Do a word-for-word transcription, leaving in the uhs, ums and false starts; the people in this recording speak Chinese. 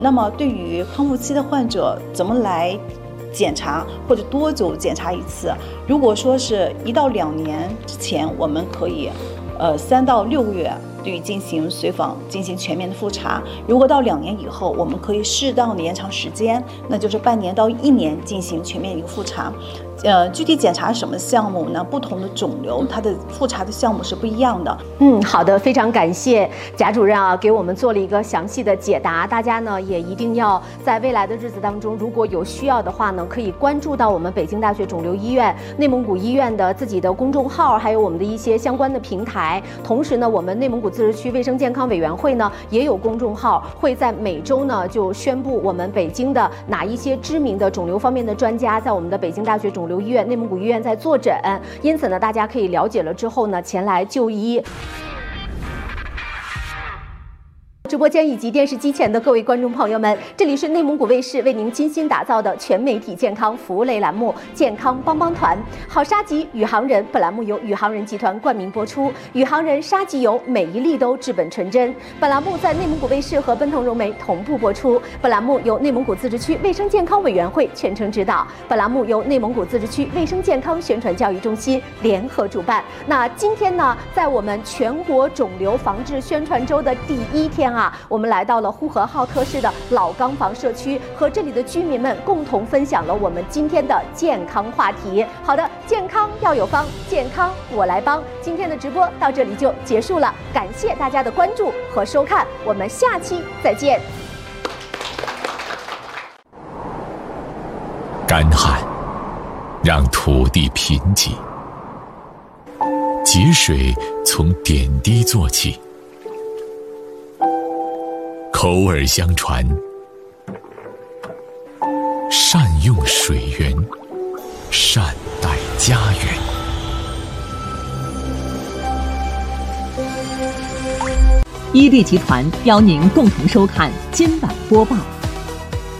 那么对于康复期的患者，怎么来检查或者多久检查一次？如果说是一到两年之前，我们可以，呃，三到六个月对于进行随访进行全面的复查。如果到两年以后，我们可以适当的延长时间，那就是半年到一年进行全面一个复查。呃，具体检查什么项目呢？不同的肿瘤，它的复查的项目是不一样的。 嗯，好的，非常感谢贾主任啊，给我们做了一个详细的解答。大家呢也一定要在未来的日子当中，如果有需要的话呢，可以关注到我们北京大学肿瘤医院、内蒙古医院的自己的公众号，还有我们的一些相关的平台。同时呢，我们内蒙古自治区卫生健康委员会呢也有公众号，会在每周呢就宣布我们北京的哪一些知名的肿瘤方面的专家在我们的北京大学肿瘤医院、内蒙古医院在坐诊。因此呢，大家可以了解了之后呢，前来就医。直播间以及电视机前的各位观众朋友们，这里是内蒙古卫视为您精心打造的全媒体健康服务类栏目《健康帮帮团》，好沙棘宇航人。本栏目由宇航人集团冠名播出，宇航人沙棘油每一粒都治本纯真。本栏目在内蒙古卫视和奔腾融媒同步播出。本栏目由内蒙古自治区卫生健康委员会全程指导。本栏目由内蒙古自治区卫生健康宣传教育中心联合主办。那今天呢，在我们全国肿瘤防治宣传周的第一天啊。我们来到了呼和浩特市的老钢房社区，和这里的居民们共同分享了我们今天的健康话题。好的，健康要有方，健康我来帮。今天的直播到这里就结束了，感谢大家的关注和收看，我们下期再见。 干旱让土地贫瘠，节水从点滴做起。口耳相传，善用水源，善待家园。 伊利集团邀您共同收看今晚播报。